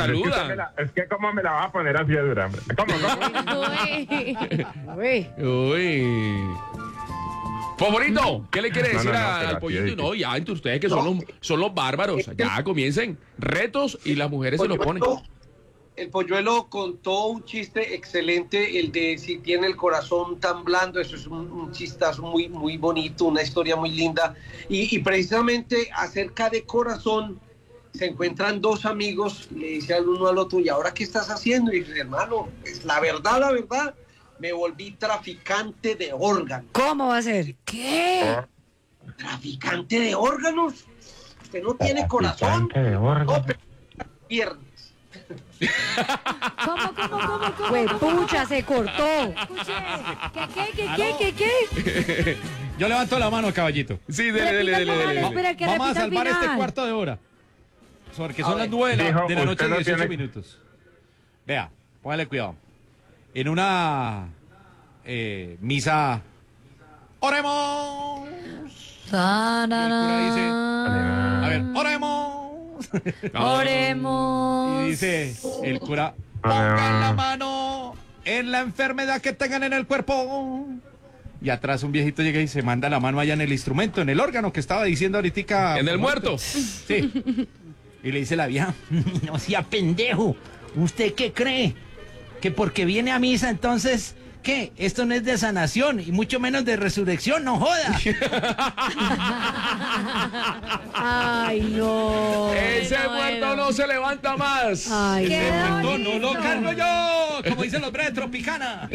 saludan. Es que cómo me la vas a poner así de dura, hombre. ¿Cómo? Uy. Favorito, ¿qué le quiere decir al pero pollito? así No, ya, entre ustedes que son los bárbaros. Ya comiencen retos y las mujeres se los ponen. El Polluelo contó un chiste excelente, el de si tiene el corazón tan blando. Eso es un chistazo muy, muy bonito, una historia muy linda. Y precisamente acerca de corazón, se encuentran dos amigos, le dice al uno al otro, ¿y ahora qué estás haciendo? Y dice, hermano, pues la verdad, me volví traficante de órganos. ¿Cómo va a ser? ¿Qué? ¿Traficante de órganos? ¿Usted no tiene corazón? Traficante de órganos. No, pero piernas. ¿Cómo? Pues pucha, se cortó. ¿Qué? Yo levanto la mano, caballito. Sí, dele. Espera, que Vamos a repita al salvar este final. cuarto de hora. Porque son las 9 Dijo, de la noche, usted no 18 tiene- minutos. Vea, póngale cuidado. En una misa, oremos. Y el cura dice, a ver, oremos. Oremos. Y dice el cura, pongan la mano en la enfermedad que tengan en el cuerpo. Y atrás un viejito llega y se manda la mano allá en el instrumento, en el órgano que estaba diciendo ahorita. En el muerto. Sí. Y le dice la vieja, no sea pendejo, ¿usted qué cree? ¿Que porque viene a misa entonces, qué? Esto no es de sanación y mucho menos de resurrección, no joda. Ay, no. Ese muerto no se levanta más. Ay, Ese qué muerto no lo bonito. cargo yo, como dicen los breves Tropicana.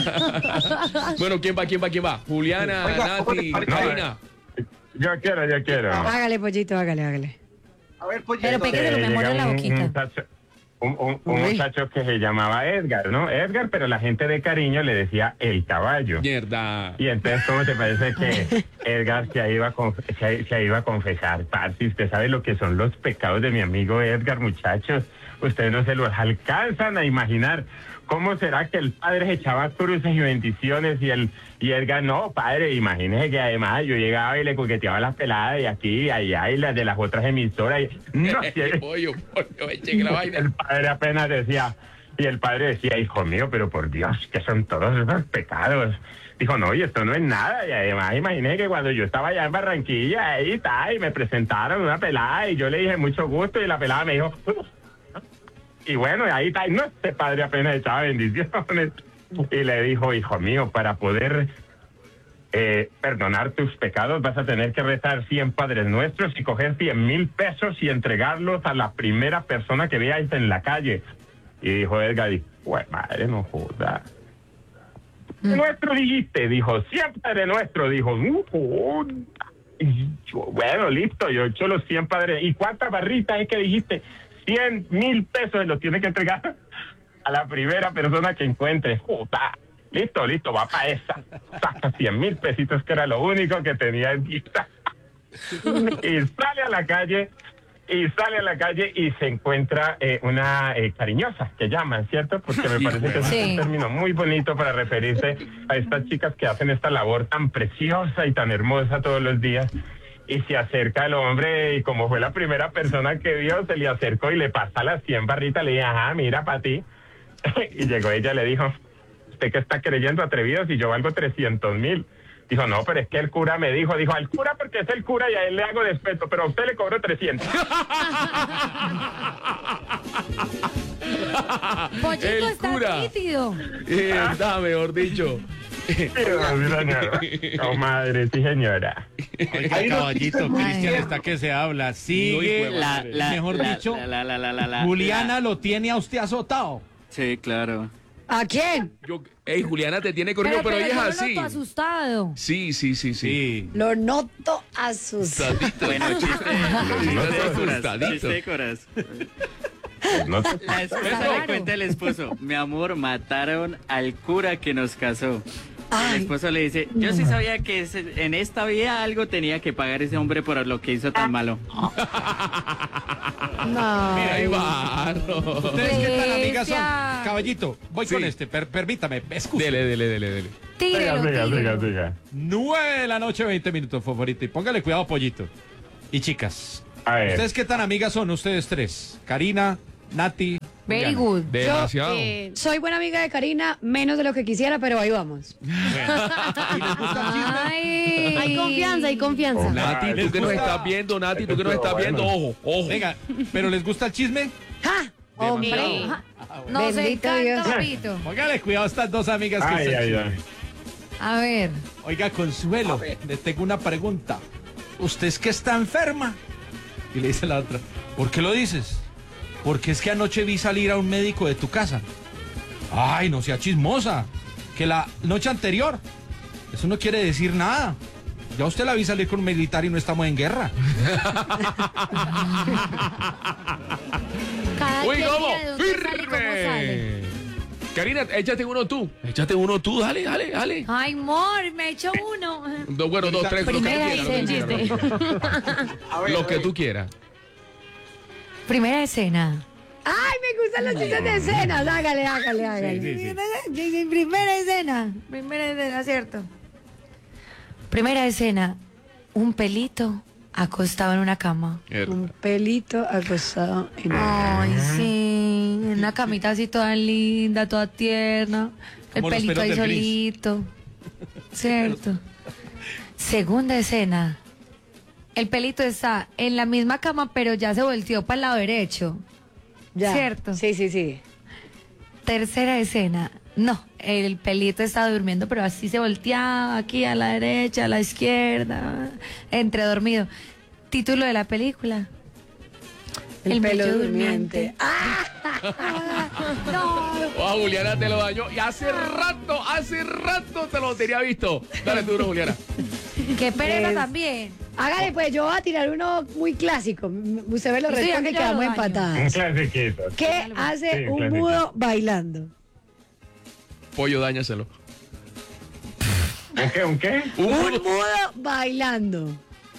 Bueno, ¿quién va? Juliana, Oiga, Nati, no, Karina. Yo quiero. Hágale, pollito, hágale. A ver, Pero Pollito. pequeño, me muero en la boquita. Un Uy. muchacho que se llamaba Edgar, ¿no? Edgar, pero la gente de cariño le decía el caballo. Mierda. Y entonces, ¿cómo te parece que Edgar se iba a confesar? Parce, usted sabe lo que son los pecados de mi amigo Edgar, muchachos. Ustedes no se los alcanzan a imaginar. ¿Cómo será que el padre se echaba cruces y bendiciones y Edgar, no, padre, imagínese que además yo llegaba y le coqueteaba las peladas y aquí y allá y las de las otras emisoras y no sé. Pollo, eche la vaina. El padre apenas decía, hijo mío, pero por Dios, que son todos esos pecados. Dijo, no, y esto no es nada. Y además, imagínate que cuando yo estaba allá en Barranquilla, ahí está, y me presentaron una pelada, y yo le dije mucho gusto, y la pelada me dijo, y bueno, y ahí está, y no, este padre apenas echaba bendiciones. Y le dijo, hijo mío, para poder perdonar tus pecados, vas a tener que rezar 100 Padres Nuestros y coger 100,000 pesos y entregarlos a la primera persona que veáis en la calle. Y dijo Edgar, madre, no joda. Nuestro dijiste, dijo, 100 Padre Nuestro, dijo, no joda. Y yo, bueno, listo, yo he hecho los 100 padres. ¿Y cuántas barritas es que dijiste? 100,000 pesos, los tiene que entregar a la primera persona que encuentre. Joda. Listo, va para esa. Saca 100,000 pesitos, que era lo único que tenía en vista. Y sale a la calle y se encuentra una cariñosa, que llaman, ¿cierto? Porque me parece que es Sí. un término muy bonito para referirse a estas chicas que hacen esta labor tan preciosa y tan hermosa todos los días. Y se acerca el hombre y como fue la primera persona que vio, se le acercó y le pasa las 100 barritas, le dije, ajá, mira, para ti. Y llegó ella y le dijo, ¿usted qué está creyendo, atrevido, si yo valgo 300,000? Dijo, no, pero es que el cura me dijo, al cura porque es el cura y a él le hago despeto, pero a usted le cobro 300. Pollito El está cura. nítido. Está, mejor dicho. Sí, señora. Oh, madre, sí, señora. Oiga, Hay unos caballito, chistes muy Cristian tiernos. está que se habla. No, Sigue, hijo de madre. mejor dicho, Juliana lo tiene a usted azotado. Sí, claro. ¿A quién? Juliana te tiene corrido, pero ella es yo lo así. noto asustado. Sí. Sí. Lo noto asustado. Bueno, chiste de coras. No te- La esposa Claro. le cuenta al esposo, mi amor, mataron al cura que nos casó. El esposo le dice, yo sí sabía que en esta vida algo tenía que pagar ese hombre por lo que hizo tan malo. No. Mira, ahí va. ¿Ustedes qué tan amigas son? Cristian. Caballito, voy Sí. con este, permítame, escuche. Dele. Tírelo. Siga. 9 de la noche, 20 minutos, favorito. Y póngale cuidado, pollito. Y chicas, A ver. ¿ustedes qué tan amigas son ustedes tres? Karina, Nati, Very good. Demasiado. Soy buena amiga de Karina, menos de lo que quisiera, pero ahí vamos. ¿Y les gusta el chisme? Ay, Hay confianza, hay confianza. Nati, tú que nos estás viendo, Nati, tú que nos estás viendo, ojo, ojo. Venga, ¿pero les gusta el chisme? ¡Ja! Hombre, Demasiado. nos Bendito encanta, Dios. papito. Póngale cuidado a estas dos amigas que Ay, se ay, chisme. ay. A ver, Oiga, Consuelo, le tengo una pregunta. ¿Usted es que está enferma? Y le dice la otra, ¿por qué lo dices? Porque es que anoche vi salir a un médico de tu casa. Ay, no sea chismosa. Que la noche anterior. Eso no quiere decir nada. Ya usted la vi salir con un militar y no estamos en guerra. Cada Uy, quien ¿cómo? mira de dónde sale y cómo sale. ¡Firme! Karina, échate uno tú. Échate uno tú, dale, dale, dale. ay, amor, me he hecho uno. Bueno, dos, tres, lo que tú Primera quieras, lo que tú escena. quieras. A ver, Lo a que ver. tú quieras. Primera escena. Ay, me gustan los chistes de escenas. Hágale, hágale, hágale. Sí. Primera escena, ¿cierto? Primera escena. Un pelito acostado en una cama. Un pelito acostado en el... Ay, sí. En una camita así toda linda, toda tierna. El Como los pelito pelos ahí del Grinch. solito. Cierto. Segunda escena. El pelito está en la misma cama, pero ya se volteó para el lado derecho. Ya. Cierto. Sí, sí, sí. Tercera escena. No, el pelito estaba durmiendo, pero así se volteaba aquí a la derecha, a la izquierda, entre dormido. Título de la película. El pelo bello durmiente. No, Oh, Juliana te lo dañó. Y hace rato te lo tenía visto. Dale tú, Juliana. qué pereza Es- también. Hágale, pues yo voy a tirar uno muy clásico. Usted ve los Sí, restos aquí que ya lo quedamos daño. Un empatadas. clasiquito. ¿Qué hace Sí, un un clásico. mudo bailando? Pollo, dáñaselo. ¿Un qué? ¿Un qué? Un mudo bailando.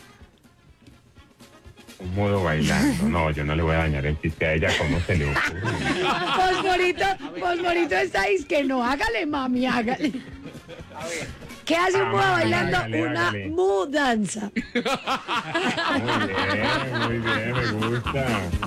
Un mudo bailando. No, yo no le voy a dañar el chiste a ella. ¿Cómo se le ocurre? Fosforito estáis que no. Hágale, mami, hágale. ¿Qué hace un mudo Ah, bailando? hágale, Una hágale. mudanza. Muy bien, me gusta.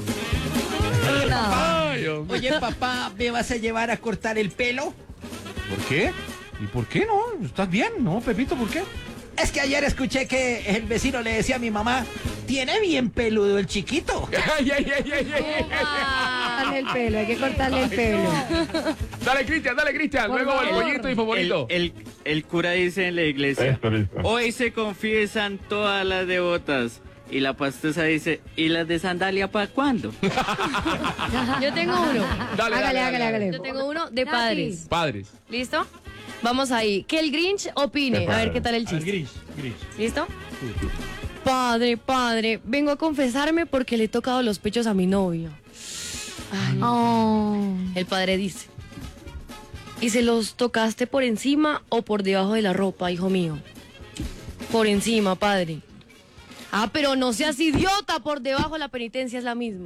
Ay, hombre. Oye, papá, ¿me vas a llevar a cortar el pelo? ¿Por qué? ¿Y por qué no? ¿Estás bien? No, Pepito, ¿por qué? Es que ayer escuché que el vecino le decía a mi mamá, tiene bien peludo el chiquito. Ay, ay, ay, ay, ay. Cortarle el pelo, hay que cortarle el pelo. Dale, Cristian. Por Luego el favor. pollito y favorito. El cura dice en la iglesia, Listo. hoy se confiesan todas las devotas. Y la pastosa dice, ¿y las de sandalia para cuándo? Yo tengo uno. Dale, Hágale. Yo tengo uno de Nati. padres. Padres. ¿Listo? Vamos ahí. Que el Grinch opine. A ver qué tal el chiste. Grinch. ¿Listo? Padre, vengo a confesarme porque le he tocado los pechos a mi novio. Oh. El padre dice, ¿y se los tocaste por encima o por debajo de la ropa, hijo mío? Por encima, padre. Ah, pero no seas idiota, por debajo la penitencia es la misma.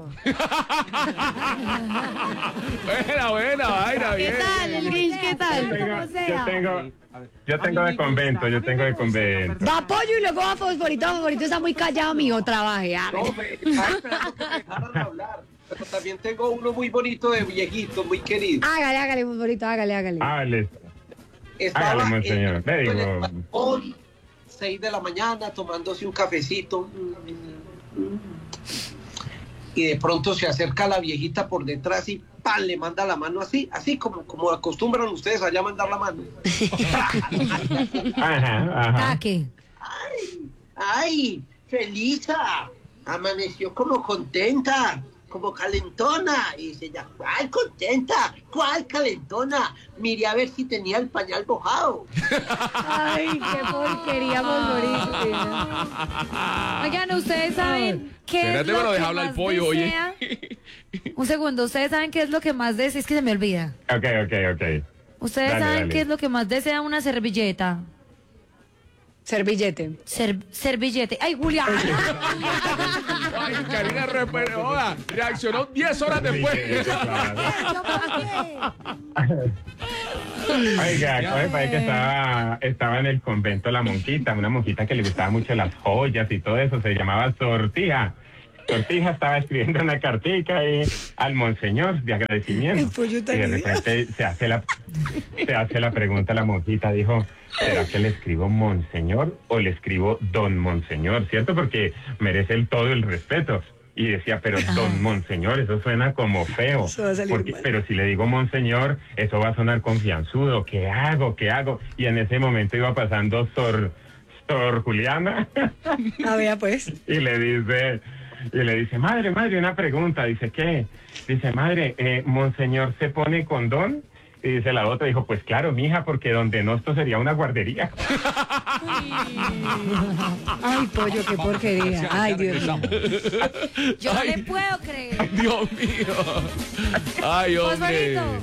Buena, vaina, ¿Qué bien. tal, el Grinch? ¿Qué tal? Yo tengo de convento. Va Pollo y luego va Fosforito. Fosforito está muy callado, mijo. Trabaje. No, estaba esperando que me dejaran hablar. Pero también tengo uno muy bonito de viejito, muy querido. Hágale, Fosforito, hágale. Ah, listo. Estaba Hágale, monseñor. Le digo. en el balcón, 6 de la mañana, tomándose un cafecito. Y de pronto se acerca la viejita por detrás y ¡pam! Le manda la mano así como acostumbran ustedes allá a mandar la mano. Ajá. Taque. ¡Ay! ¡Felisa! Amaneció como contenta, como calentona. Y dice ella, ¿cuál contenta? ¿Cuál calentona? Miré a ver si tenía el pañal mojado. Ay, qué porquería, Fosforito. Oigan, ustedes saben qué Espérate, es lo pero que deja hablar más el pollo, oye. desea? Un segundo, ustedes saben qué es lo que más desea, es que se me olvida. Ok. Ustedes Dale, saben dale. qué es lo que más desea una servilleta. Servillete. Servillete. Ay, Julián. Ay, Karina reaccionó 10 horas después. Oiga, me parece que estaba en el convento la monjita, una monjita que le gustaba mucho las joyas y todo eso, se llamaba Sortija. Sortija estaba escribiendo una cartica ahí al monseñor de agradecimiento. El pollo Y de también. repente se hace la pregunta a la monjita, dijo, ¿será que le escribo monseñor o le escribo don monseñor? ¿Cierto? Porque merece todo el respeto. Y decía, pero don monseñor, eso suena como feo. Eso va a salir mal. Pero si le digo monseñor, eso va a sonar confianzudo. ¿Qué hago? Y en ese momento iba pasando Sor Juliana A ver, pues. y le dice, madre, una pregunta. Dice, ¿qué? Dice, madre, ¿monseñor se pone condón? Y dice la otra, dijo, pues claro, mija, porque donde no esto sería una guardería. Ay, pollo, qué porquería. Ay, Dios mío. Yo no Ay. le puedo creer. Dios mío. Ay, hombre. Fosforito.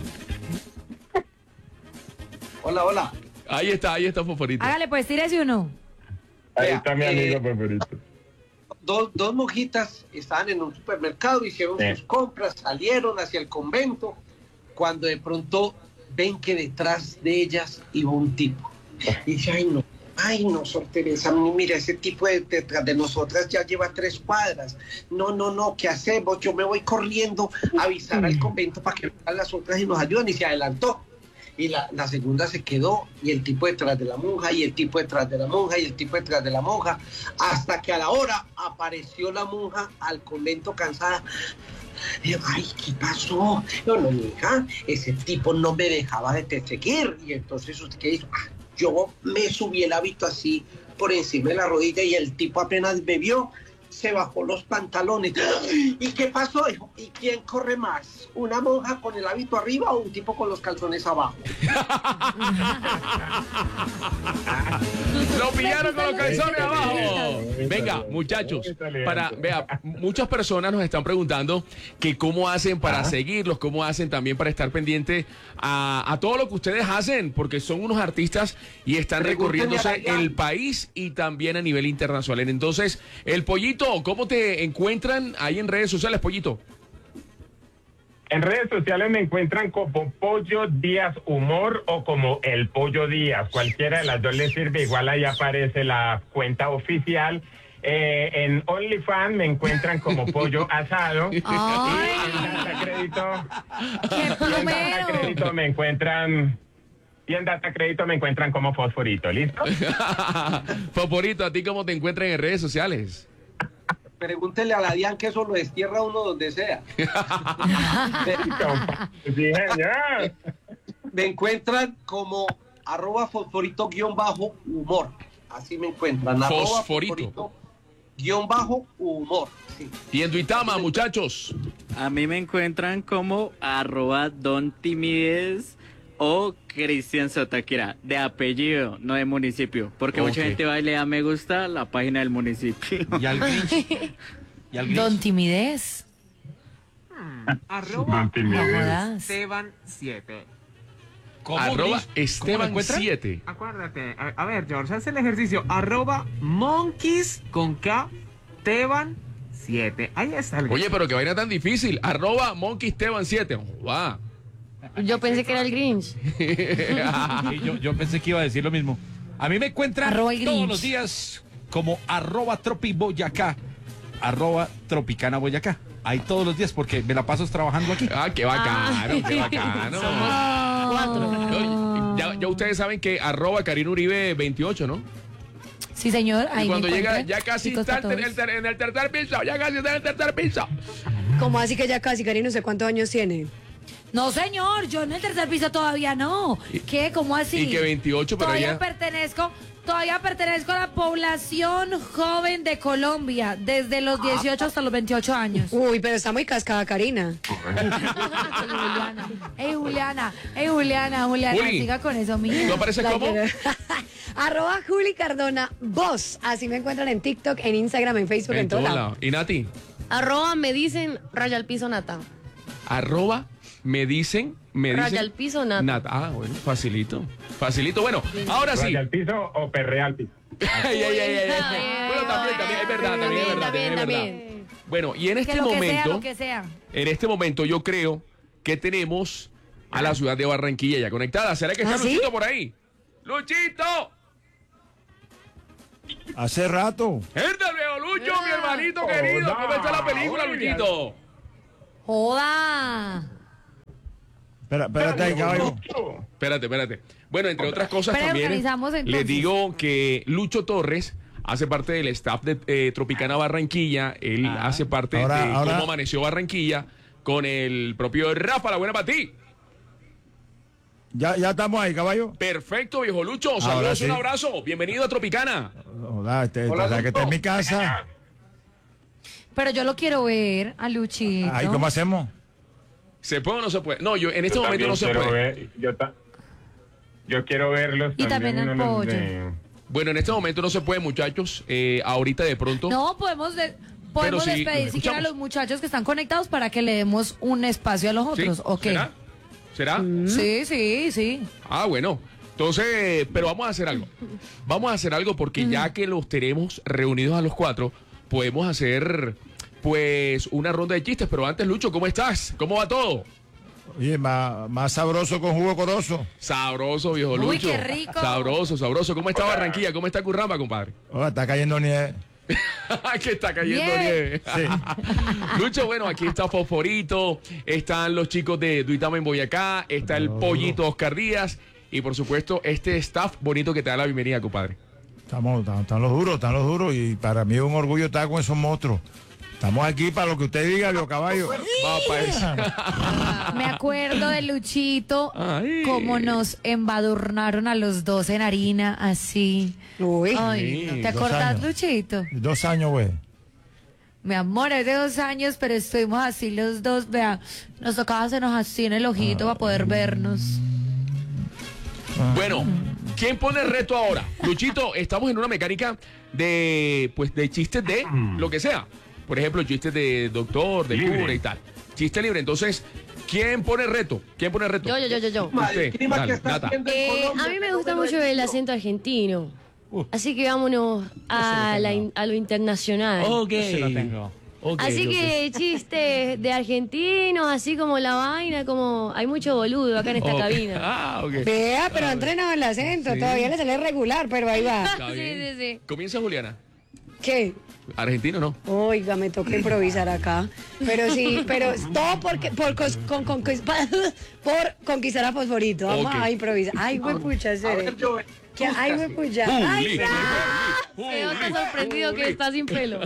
Hola. Ahí está, Fosforito. Hágale, pues, tírese uno. Ahí Vea, está mi amigo favorito. Dos monjitas estaban en un supermercado, hicieron Sí. sus compras, salieron hacia el convento, cuando de pronto ven que detrás de ellas iba un tipo. Y dice, ay no, Sor Teresa, mira, ese tipo detrás de nosotras ya lleva 3 cuadras. No, ¿qué hacemos? Yo me voy corriendo a avisar al convento para que vengan las otras y nos ayuden, y se adelantó. Y la segunda se quedó, y el tipo detrás de la monja, y el tipo detrás de la monja, y el tipo detrás de la monja, hasta que a la hora apareció la monja al convento cansada. Y yo, ay, ¿qué pasó? No, mija, ese tipo no me dejaba de seguir. Y entonces, ¿usted qué hizo? Yo me subí el hábito así por encima de la rodilla, y el tipo apenas me vio, se bajó los pantalones. ¿Y qué pasó, hijo? ¿Y quién corre más? ¿Una monja con el hábito arriba o un tipo con los calzones abajo? Lo pillaron con los calzones abajo. Muy Venga, talento, muchachos, muy talento. vea, muchas personas nos están preguntando que cómo hacen para seguirlos, cómo hacen también para estar pendiente a todo lo que ustedes hacen, porque son unos artistas y están Pregúntenle recorriéndose a Dayan. el país y también a nivel internacional. Entonces, el Pollito, ¿cómo te encuentran ahí en redes sociales, Pollito? En redes sociales me encuentran como Pollo Díaz Humor o como El Pollo Díaz. Cualquiera de las dos les sirve. Igual ahí aparece la cuenta oficial. En OnlyFans me encuentran como Pollo Asado. Y en Data Crédito, me encuentran... Y en Data Crédito me encuentran como Fosforito. ¿Listo? Fosforito, ¿a ti cómo te encuentran en redes sociales? Pregúntele a la Dian que eso lo destierra uno donde sea. Sí, señor. Me encuentran como @fosforito_humor. Así me encuentran. Fosforito. @fosforito_humor. Sí. Y en Duitama, muchachos. A mí me encuentran como @Don Timidez o Cristian Sotaquira, de apellido, no de municipio, porque mucha Ok. gente va y le da me gusta a la página del municipio. ¿Y al Grinch? Don Timidez. Don Timidez. No jodas. Esteban 7. ¿Cómo, Arroba Grinch? ¿Cómo lo Esteban encuentran? 7. Acuérdate. A ver, George, haz el ejercicio. @monkeys con K, Teban 7. Ahí está el. Oye, pero qué vaina tan difícil. @monkeysteban 7. Va. Yo pensé que era el Grinch. Sí, yo pensé que iba a decir lo mismo. A mí me encuentran Arroba el todos Grinch. los días como @tropiboyacá, @tropicana Boyacá. Ahí todos los días porque me la paso trabajando aquí. Ah, qué bacano, qué bacano. Cuatro. Ya ustedes saben que @Karina Uribe 28, ¿no? Sí, señor. Y Ahí cuando me llega, encuentran, ya casi chicos, está para todos. en el tercer piso, ya casi está en el tercer piso. ¿Cómo así que ya casi, Cari? No sé cuántos años tiene. No, señor, yo en el tercer piso todavía no. ¿Qué? ¿Cómo así? Y que 28, pero todavía ya... todavía pertenezco a la población joven de Colombia, desde los 18 hasta los 28 años. Uy, pero está muy cascada, Karina. Juliana, Juli. siga con eso, mía. ¿No aparece cómo? @Juli Cardona Voz. Así me encuentran en TikTok, en Instagram, en Facebook, en En todo todos lado. lados. Y Nati, Me dicen raya al piso nata. me dicen... Raya al piso nata. Ah, bueno, facilito. Bueno, ahora sí. ¿Raya al piso o perrea al piso? Ay. Bueno, también, es verdad, También. Bueno, y en este Que lo que sea, momento, lo que sea. en este momento yo creo que tenemos a la ciudad de Barranquilla ya conectada. ¿Será que está ¿Ah, sí? Luchito por ahí? ¡Luchito! Hace rato. ¡Herda, viejo Lucho, mi hermanito querido! ¿Cómo está la película, Luchito? ¡Joda! Espérate ahí, caballo. Espérate. Bueno, entre otras cosas Pero también organizamos entonces. les digo que Lucho Torres hace parte del staff de Tropicana Barranquilla. Él hace parte de ahora- cómo amaneció Barranquilla con el propio Rafa. La buena para ti. Ya estamos ahí, caballo. Perfecto, viejo Lucho. Saludos, un abrazo. Bienvenido a Tropicana. Hola, que está en mi casa. Pero yo lo quiero ver a Luchito. Ahí, ¿cómo hacemos? ¿Se puede o no se puede? No, yo en este Yo momento no se también puede. quiero yo quiero verlos. Y también el los pollo. Bueno, en este momento no se puede, muchachos. Ahorita de pronto. No, podemos Pero sí, despedir nos siquiera a escuchamos. los muchachos que están conectados para que le demos un espacio a los ¿Sí? otros, ¿o qué? ¿Será? Sí. Ah, bueno. Entonces, pero vamos a hacer algo. Vamos a hacer algo porque ya que los tenemos reunidos a los 4, podemos hacer pues una ronda de chistes. Pero antes, Lucho, ¿cómo estás? ¿Cómo va todo? Oye, más sabroso con jugo corozo. Sabroso, viejo Uy, Lucho. qué rico. Sabroso. ¿Cómo está Barranquilla? ¿Cómo está Curramba, compadre? Oye, está cayendo nieve. Que está cayendo Nieve. nieve. Lucho, bueno, aquí está Fosforito, están los chicos de Duitama en Boyacá, está el pollito Oscar Díaz y por supuesto este staff bonito que te da la bienvenida, compadre. Están los duros y para mí es un orgullo estar con esos monstruos. Estamos aquí para lo que usted diga, viejo caballo. Va pa' eso. Me acuerdo de Luchito, Ay. cómo nos embadurnaron a los dos en harina, así. Uy. Ay, Sí, ¿te 2 acordás, años. Luchito? 2 años, güey. Mi amor, es de 2 años, pero estuvimos así los dos, vea, nos tocaba hacernos así en el ojito para poder vernos. Bueno, ¿quién pone el reto ahora? Luchito, estamos en una mecánica de chistes de lo que sea. Por ejemplo, chistes de doctor, de Libre. cura y tal. Chiste libre. Entonces, ¿quién pone el reto? ¿Quién pone el reto? Yo. Usted, El clima dale, que está Nata. haciendo en Colombia, A mí me pero gusta bueno, mucho el acento argentino. Así que vámonos a lo internacional. Ese lo tengo. Así que chistes de argentinos, así como la vaina, como hay mucho boludo acá en esta cabina. Ah, ok. Vea, pero ha entrenado el acento. Todavía le sale regular, pero ahí va. Está bien. Sí. Comienza Juliana. ¿Qué? Argentino, ¿no? Oiga, me toca improvisar acá. Pero sí, pero todo por conquistar a Fosforito. Vamos Ok. a improvisar. Ay, güey, pucha, A serio. ver, yo, ¿Qué? Ay, güey, pucha. Ay, Juli. Quedó tan sorprendido que está sin pelo.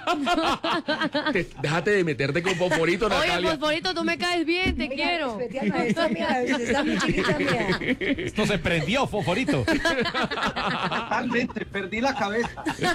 Déjate de meterte con Fosforito, Oye, Natalia. Fosforito, tú me caes bien, te quiero. Vete al maestro, mía, está muy chiquita, mía. Esto se prendió, Foforito. totalmente, perdí la cabeza.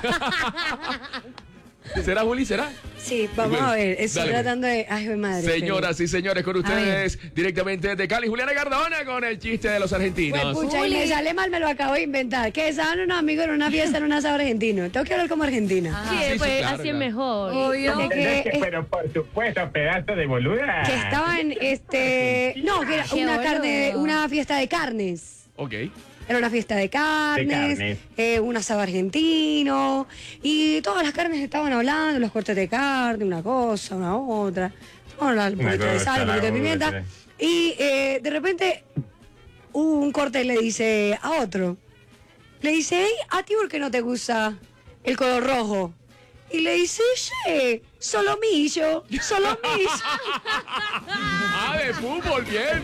¿Será, Juli? ¿Será? Sí, vamos Bueno, a ver. Estoy dale. tratando de. Ay, güey, madre. Señoras y señores, con ustedes directamente desde Cali, Juliana Cardona con el chiste de los argentinos. Pues pucha, y me sale mal, me lo acabo de inventar. Que estaban unos amigos en una fiesta en un asado argentino. Tengo que hablar como argentino. Sí, sí, pues claro, así es claro. mejor. Obvio. Pero por supuesto, pedazo de boluda. Que estaban, no, que era Qué una boludo. una fiesta de carnes. Ok. Era una fiesta de carnes, un asado argentino, y todas las carnes estaban hablando, los cortes de carne, una cosa, una otra, bueno, un poquito de sal, un poquito de pimienta, y de repente un corte le dice a otro, le dice, hey, ¿a ti por qué no te gusta el color rojo? Y le dice, che, solomillo. Ah, de fútbol, bien.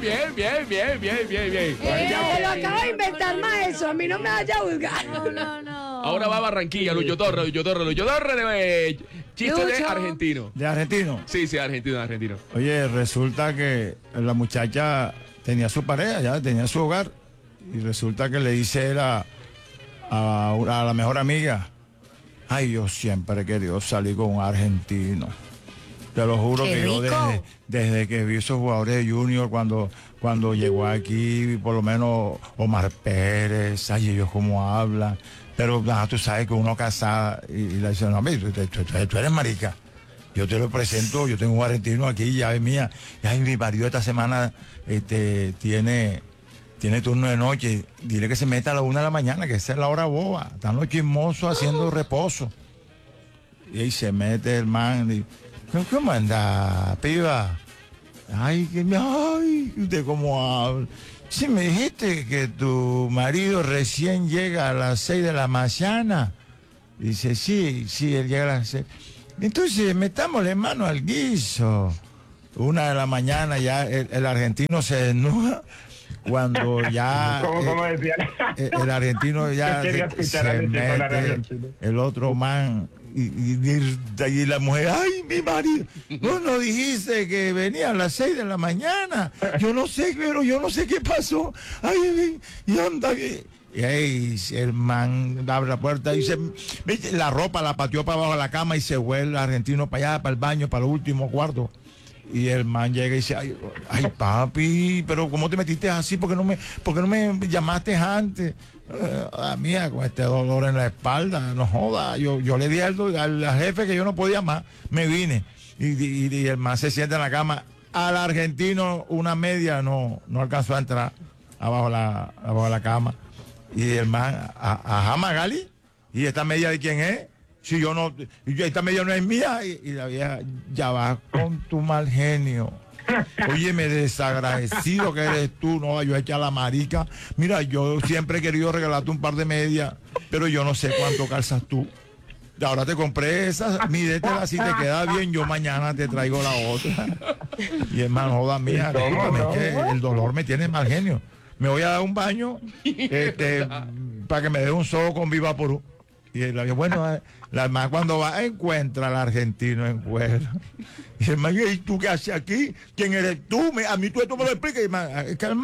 Yo me lo acabo de inventar más eso, a mí no me vaya a juzgar. No. Ahora va a Barranquilla, Lucho Torre de chiste de Lucho. argentino. ¿De argentino? Sí, argentino. Oye, resulta que la muchacha tenía su pareja, ya tenía su hogar. Y resulta que le dice él a la mejor amiga, ay, yo siempre he querido salir con un argentino. Te lo juro ¡Qué que yo rico! desde que vi esos jugadores de Junior cuando llegó aquí, por lo menos Omar Pérez, ay, ellos cómo hablan. Pero tú sabes que uno casada y le dice, no, mira, tú eres marica. Yo te lo presento, yo tengo un argentino aquí, ya es mía. Y ay, mi marido esta semana tiene turno de noche. Dile que se meta a la 1 de la mañana, que esa es la hora boba. Están los chismosos haciendo reposo. Y ahí se mete el man y, ¿cómo anda, piba? Ay, ¿usted cómo habla? Sí, me dijiste que tu marido recién llega a las 6 de la mañana. Dice, sí, él llega a las 6. Entonces, metámosle mano al guiso. 1 de la mañana ya el argentino se desnuda cuando ya ¿Cómo decía? el argentino ya se mete el otro man y la mujer, ay, mi marido, vos no dijiste que venía a las 6 de la mañana. Yo no sé, pero yo no sé qué pasó. Ay, y anda. Y ahí el man abre la puerta y la ropa la pateó para abajo de la cama y se vuelve el argentino para allá, para el baño, para el último cuarto. Y el man llega y dice, ay papi, pero ¿cómo te metiste así? ¿Por qué no me llamaste antes? Mía, con este dolor en la espalda, no joda. Yo le di al jefe que yo no podía más, me vine. Y el man se sienta en la cama. Al argentino una media no alcanzó a entrar abajo la cama. Y el man, ajá, Magali, ¿y esta media de quién es? Si yo no, esta media no es mía. Y la vieja, ya vas con tu mal genio. Óyeme, desagradecido que eres tú, no, yo eché a la marica. Mira, yo siempre he querido regalarte un par de medias, pero yo no sé cuánto calzas tú. Ahora te compré esas, mídetela, si te queda bien, yo mañana te traigo la otra. Y hermano, joda mía, discúlpame, es que el dolor me tiene mal genio. Me voy a dar un baño para que me dé un sobo con Vivaporú. Y la bueno, la más cuando va encuentra al argentino en cuero. Y el man, ¿y tú qué haces aquí? ¿Quién eres tú? A mí tú esto me lo explicas. Y man,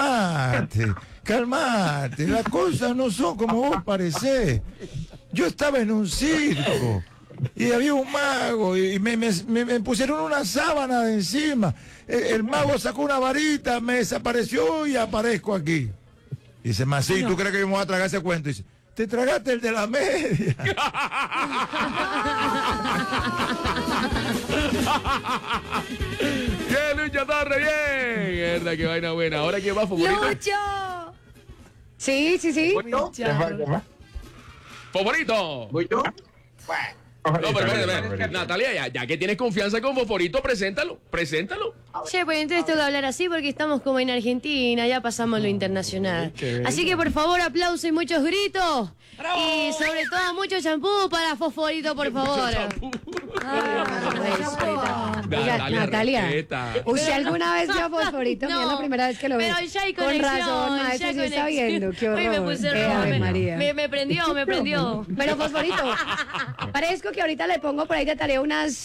cálmate. Las cosas no son como vos parecés. Yo estaba en un circo y había un mago y me pusieron una sábana de encima. El mago sacó una varita, me desapareció y aparezco aquí. Dice, man, sí, ¿tú crees que yo me voy a tragar ese cuento? Dice, te tragaste el de la media. ¡Qué Lucho Torres! ¡Bien! Verdad, qué vaina buena. ¿Ahora quién va, favorito? ¡Lucho! Sí. ¡Favorito! ¿Voy yo? No, pero espérate. Natalia, ya que tienes confianza con Favorito, preséntalo. Che, pues entonces tengo que hablar así porque estamos como en Argentina, ya pasamos lo internacional. Así que por favor, aplausos y muchos gritos. ¡Bravo! Y sobre todo mucho champú para Fosforito, por favor. Natalia, ¿usted alguna vez vio Fosforito? No, es la primera vez que lo ve. Pero ya hay Con conexión. razón, maestro, sí está viendo. Qué horror. Ay, me puse Ave María. me prendió. Pero Fosforito, parezco que ahorita le pongo por ahí de tarea unos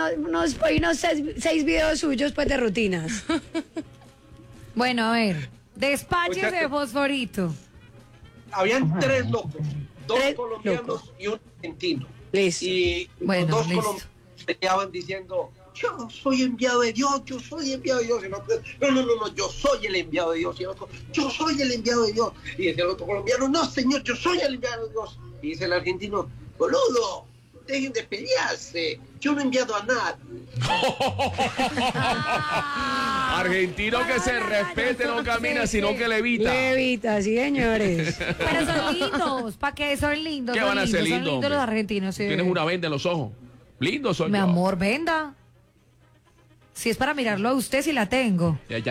6 videos suyos pues de rutinas. Bueno, a ver, despaches de Fosforito. Habían 3 locos, 2 3 colombianos locos. y un argentino. Listo. Y Bueno, los 2 listo. colombianos peleaban diciendo, yo soy enviado de Dios, yo soy enviado de Dios. Y el otro, no, yo soy el enviado de Dios. Y el otro, yo soy el enviado de Dios. Y decía el otro colombiano, no señor, yo soy el enviado de Dios. Y dice el argentino, boludo, dejen de pelearse, yo no he enviado a nadie. Argentino que se respete, no camina, sino que levita. Levita, sí, señores. Pero son lindos, ¿para qué? Son lindos. ¿Qué son van a ser lindos, lindos, Son lindos hombre? los argentinos, sí. Tienes una venda en los ojos. Lindo soy Mi yo. amor, venda. Si es para mirarlo a usted, sí la tengo. Ya.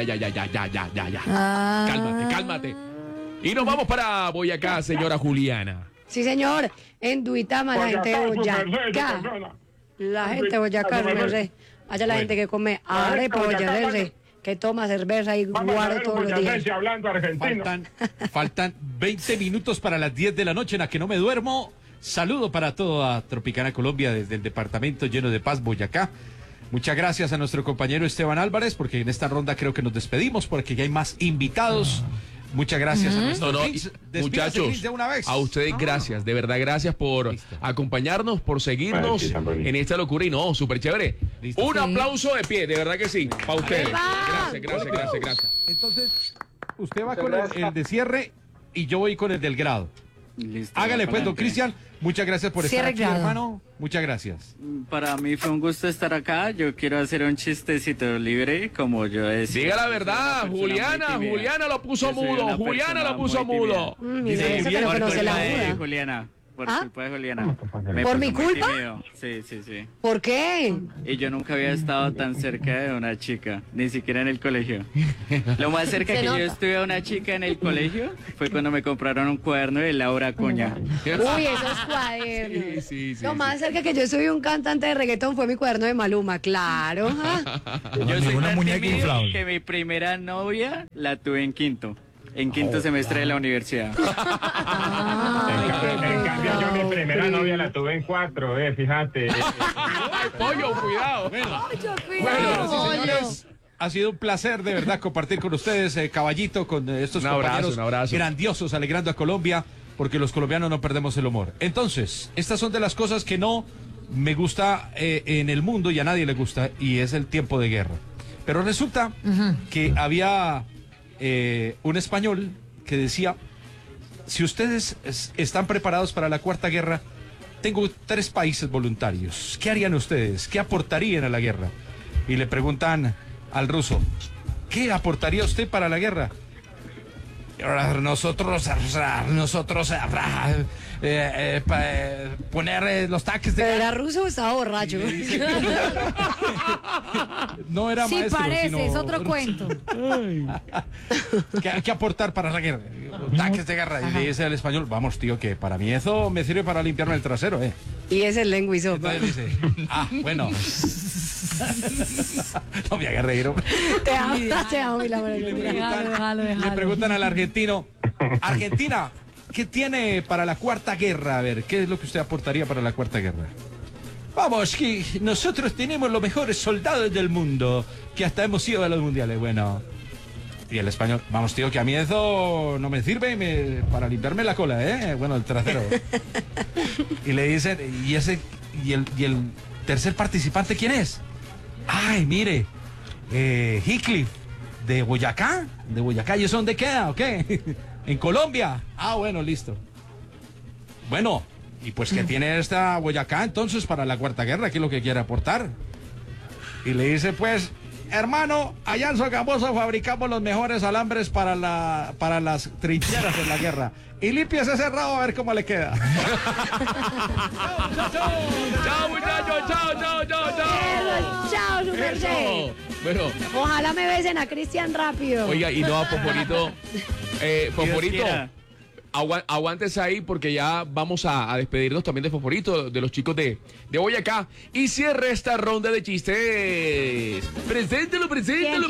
Ah. Cálmate. Y nos vamos para Boyacá, señora Juliana. Sí, señor. En Duitama, la gente de Boyacá. La gente de Boyacá, su merced. Allá la gente que come arepa, boyacense, que toma cerveza y guarda todos los días. Hablando argentino. Faltan 20 minutos para las 10 de la noche en la que no me duermo. Saludo para toda Tropicana Colombia desde el departamento lleno de paz, Boyacá. Muchas gracias a nuestro compañero Esteban Álvarez, porque en esta ronda creo que nos despedimos, porque ya hay más invitados. Muchas gracias a nuestro Gris. Despídase, Muchachos, Gris, de una vez. a ustedes gracias, de verdad gracias por acompañarnos, por seguirnos en esta locura y no, súper chévere. Listo. Un Sí. aplauso de pie, de verdad que sí, para ustedes. ¡Viva! Gracias. Entonces, usted va con el de cierre y yo voy con el del grado. Listo, Hágale pues, don adelante. Cristian. Muchas gracias por estar Cierre aquí, grado. hermano. Muchas gracias. Para mí fue un gusto estar acá. Yo quiero hacer un chistecito libre, como yo decía. Diga la Soy una verdad, persona muy tímida. Juliana lo puso Yo soy mudo, una Juliana persona lo puso muy tímida. mudo. Mira, eso que no por conoce la culpa de muda. Juliana. Por culpa de Juliana. ¿Por mi culpa? Sí, sí, sí. ¿Por qué? Y yo nunca había estado tan cerca de una chica, ni siquiera en el colegio. Lo más cerca que yo estuve a una chica en el colegio fue cuando me compraron un cuaderno de Laura Coña. Uy, esos cuadernos. Sí. Lo más cerca que yo estuve un cantante de reggaetón fue mi cuaderno de Maluma, claro. Yo soy Una tan muñeca tímido inflable. que mi primera novia la tuve en quinto semestre de la universidad. En cambio, yo mi primera novia la tuve en 4, fíjate. ¡Ay, pollo, cuidado! Bueno, sí, señores. Ha sido un placer de verdad compartir con ustedes, Caballito, con estos compañeros grandiosos, alegrando a Colombia, porque los colombianos no perdemos el humor. Entonces, estas son de las cosas que no me gusta en el mundo y a nadie le gusta, y es el tiempo de guerra. Pero resulta que había un español que decía, si ustedes están preparados para la Cuarta Guerra, tengo 3 países voluntarios. ¿Qué harían ustedes? ¿Qué aportarían a la guerra? Y le preguntan al ruso, ¿qué aportaría usted para la guerra? Nosotros poner los tanques de... ¿Pero era ruso o estaba borracho? No era maestro, parece, sino... es otro cuento. ¿Qué aportar para la guerra? Tanques de guerra. Y le dice al español, vamos, tío, que para mí eso me sirve para limpiarme el trasero, Y es el lengua y sopa. Entonces dice, bueno. No me hagas reír, hombre. Te amo, y la Le preguntan al argentino, Argentina, ¿qué tiene para la Cuarta Guerra? A ver, ¿qué es lo que usted aportaría para la Cuarta Guerra? Vamos, que nosotros tenemos los mejores soldados del mundo, que hasta hemos ido a los mundiales. Bueno, y el español, vamos, tío, que a mí eso no me sirve para limpiarme la cola, bueno, el trasero. Y le dicen, ¿y el tercer participante quién es? Ay, mire, Heathcliff, de Boyacá, ¿y eso dónde queda o qué? En Colombia. Ah, bueno, listo. Bueno, y pues que tiene esta Boyacá entonces para la Cuarta Guerra, ¿qué es lo que quiere aportar? Y le dice, pues, hermano, allá en Sogamoso fabricamos los mejores alambres para las trincheras en la guerra. Y limpias ese rabo a ver cómo le queda. ¡Chao, muchachos! ¡Chao! Chao, su merced. Bueno. Ojalá me besen a Cristian rápido. Oiga, y no a Poporito. Poporito, aguántese ahí porque ya vamos a despedirnos también de Poporito, de los chicos de Boyacá. Y cierre esta ronda de chistes. ¡Preséntalo! ¿Quién?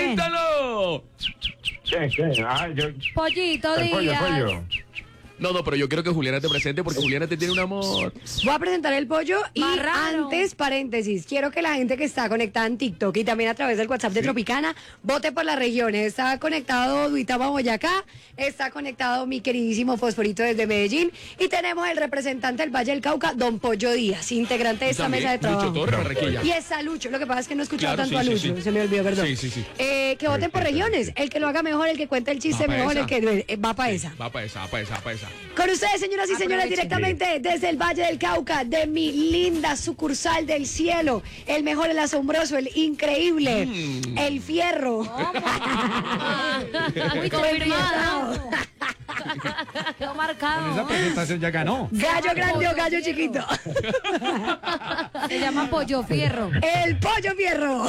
Pollito, El Díaz. pollo. No, pero yo quiero que Juliana te presente porque Juliana te tiene un amor. Voy a presentar el pollo y Marrano. antes, paréntesis, quiero que la gente que está conectada en TikTok y también a través del WhatsApp de Tropicana vote por las regiones. Está conectado Duitama, Boyacá, está conectado mi queridísimo Fosforito desde Medellín y tenemos el representante del Valle del Cauca, don Pollo Díaz, integrante de esta mesa de trabajo. Lucho Torres, Barranquilla. Y está Lucho, lo que pasa es que no he escuchado Claro, tanto sí, a sí, Lucho, sí. se me olvidó, perdón. Sí. Que voten por regiones, el que lo haga mejor, el que cuente el chiste Va pa' mejor, esa. el que va para esa. Va para esa. Con ustedes, señoras y señores, Aprovechen. directamente desde el Valle del Cauca, de mi linda sucursal del cielo, el mejor, el asombroso, el increíble, el fierro. Muy confirmado. Quedó Con marcado. esa presentación ya ganó. Gallo grande o gallo chiquito. Se llama Pollo Fierro. El pollo fierro.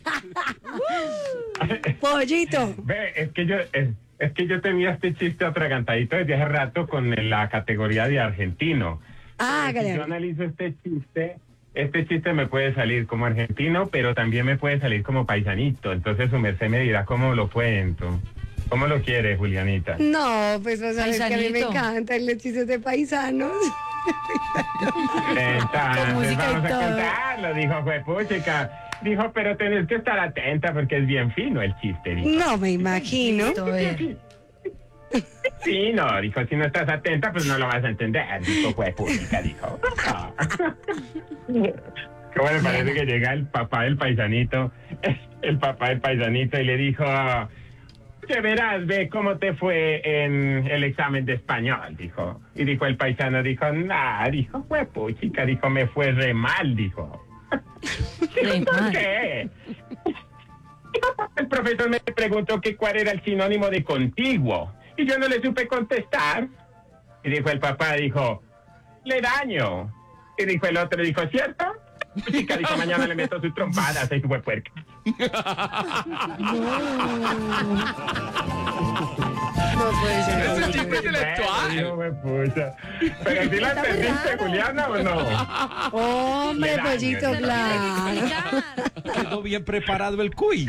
Pollito. Ve, es que yo tenía este chiste atragantadito desde hace rato con la categoría de argentino. Si yo Hágale. analizo este chiste me puede salir como argentino, pero también me puede salir como paisanito. Entonces su merced me dirá cómo lo cuento. ¿Cómo lo quiere, Julianita? No, pues vas a ver que a mí me Paisanito. encantan los chistes de paisanos. Entonces música y vamos a todo. contarlo, dijo Juepuchica. Dijo, pero tenés que estar atenta porque es bien fino el chiste, dijo. No me imagino. Sí, no, dijo, si no estás atenta, pues no lo vas a entender, dijo Juepuchica, dijo. ¿Cómo le parece que llega el papá del paisanito y le dijo, que verás, ve cómo te fue en el examen de español, dijo. Y dijo el paisano, dijo, dijo, Juepuchica, dijo, me fue re mal, dijo. ¿Por qué? El profesor me preguntó que cuál era el sinónimo de contiguo y yo no le supe contestar. Y dijo el papá, dijo, le daño. Y dijo el otro, dijo, ¿cierto? Chica, dijo, mañana le meto sus trompadas, ahí fue puerca. No puede ser. Ese es un chiste intelectual. Pero si la entendiste, Juliana, ¿o no? Hombre, Le daño, pollito, le claro. Quedó bien preparado el cuy.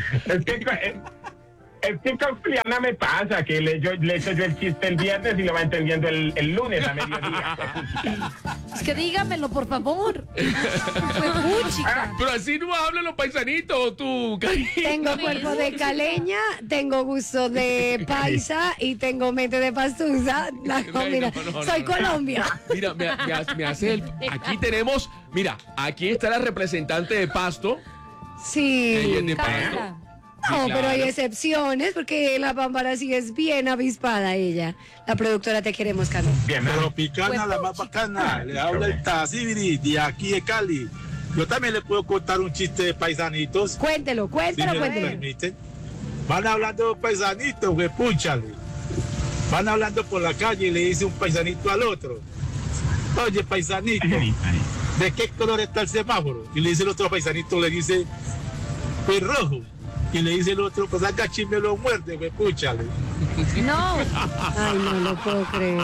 Es que con Juliana me pasa que le echo yo el chiste el viernes y lo va entendiendo el lunes a mediodía. Es que dígamelo, por favor. Fue puchica. Pero así no hablan los paisanitos, tú, cariño. Tengo cuerpo de caleña, tengo gusto de paisa y tengo mente de pastusa. No, mira, soy Colombia. Mira, me hace el... Aquí tenemos... Mira, aquí está la representante de Pasto. Sí. Ella es de Cámara. Pasto. No, Sí, pero hay claro. excepciones porque la Pámpara sí es bien avispada ella. La productora te queremos, Carlos. Bien, Tropicana, la más bacana. Le habla el Tazibiri de aquí de Cali. Yo también le puedo contar un chiste de paisanitos. Cuéntelo, Si cuéntelo, me lo cuéntelo. permiten. Van hablando de paisanitos, güey, púchale. Van hablando por la calle y le dice un paisanito al otro. Oye, paisanito, ¿de qué color está el semáforo? Y le dice el otro paisanito, le dice, pues rojo. Y le dice el otro, pues acá me lo muerde, güey, púchale. No. Ay, no lo puedo creer.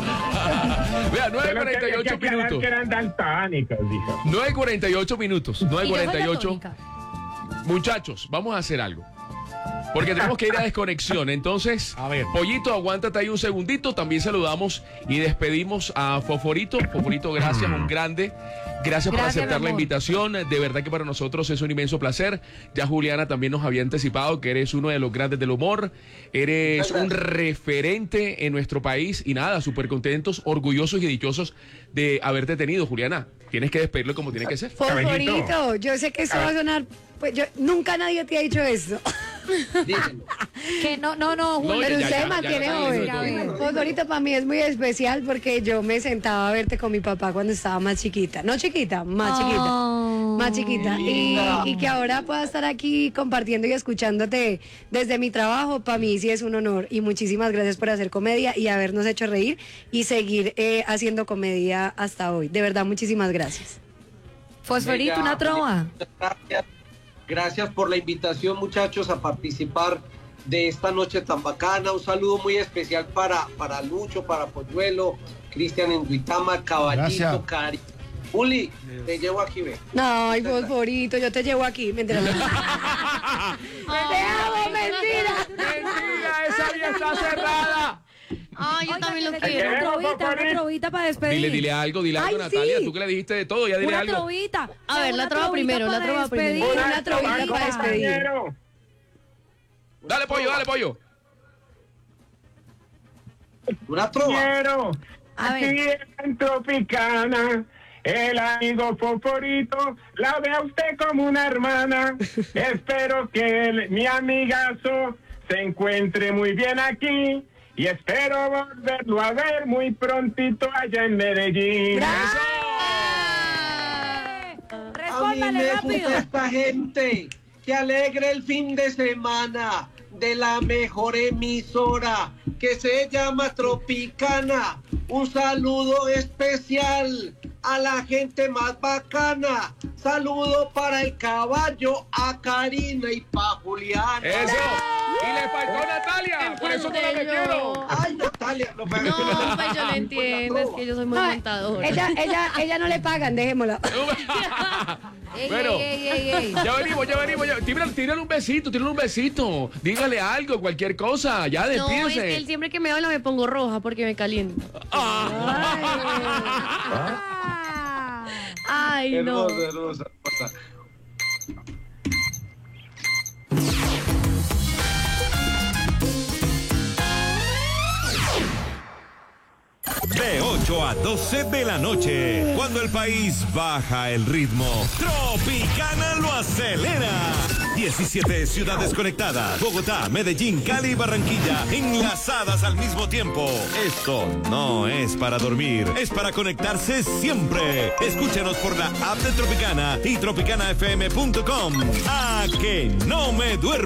Vea, 9:48 minutos. Que eran daltónicos, dijo. 9:48 minutos. Y yo soy 9:48. católica. Muchachos, vamos a hacer algo. Porque tenemos que ir a desconexión. Entonces, A ver. Pollito, aguántate ahí un segundito. También saludamos y despedimos a Foforito. Foforito, gracias, un grande. Gracias por Gracias, aceptar mi la amor. invitación. De verdad que para nosotros es un inmenso placer. Ya Juliana también nos había anticipado que eres uno de los grandes del humor. Eres un referente en nuestro país. Y nada, súper contentos, orgullosos y dichosos de haberte tenido, Juliana. Tienes que despedirlo como tiene que ser. Fosforito, yo sé que esto va a sonar. Pues yo nunca nadie te ha dicho eso. Díganlo. Que no, ya, Julio. Pero ya, usted ya, me mantiene ya, joven. ya, ya, ya. Fosforito para mí es muy especial porque yo me sentaba a verte con mi papá cuando estaba más chiquita. No chiquita, más chiquita. Oh. Más chiquita. Y que ahora pueda estar aquí compartiendo y escuchándote desde mi trabajo, para mí sí es un honor. Y muchísimas gracias por hacer comedia y habernos hecho reír y seguir haciendo comedia hasta hoy. De verdad, muchísimas gracias. Fosforito, Bella, una trova. Gracias. Gracias por la invitación, muchachos, a participar de esta noche tan bacana. Un saludo muy especial para Lucho, para Polluelo, Cristian en Duitama, Caballito, Gracias. Cari. Uli, te llevo aquí, ve. Ay, Fosforito, yo te llevo aquí. Mentira. Te amo, mentira. ¡Mentira! ¡Esa vía está cerrada! Ay, yo Oigan, también lo que quiero. Una trovita para despedir. Dile algo, Ay, Natalia. sí. Tú que le dijiste de todo, ya dile Una algo. trovita. A ver, Una la trova trovita primero, la para trova primero. despedir. Una trovita para despedir. Compañero. Dale, pollo. Una trova. Quiero. A ver. Aquí en Tropicana, el amigo Foforito la ve a usted como una hermana. Espero que mi amigazo se encuentre muy bien aquí y espero volverlo a ver muy prontito allá en Medellín. A mí Respóndale me rápido. gusta esta gente que alegre el fin de semana de la mejor emisora que se llama Tropicana. Un saludo especial a la gente más bacana. Saludo para el caballo, a Karina y para Juliana. Eso. Y le faltó Natalia. Por eso no la metieron. Ay, Natalia. No, pues yo lo entiendo, es que yo soy muy No, montadora. ella no le pagan, dejémosla. Bueno, Ey. ya venimos. Tírale un besito. Dígale algo, cualquier cosa. Ya No, es despídense. que él siempre que me habla me pongo roja porque me caliento. Ay, no. Hermosa. De 8 a 12 de la noche, cuando el país baja el ritmo, Tropicana lo acelera. 17 ciudades conectadas, Bogotá, Medellín, Cali y Barranquilla, enlazadas al mismo tiempo. Esto no es para dormir, es para conectarse siempre. Escúchanos por la app de Tropicana y tropicanafm.com. A que no me duermo.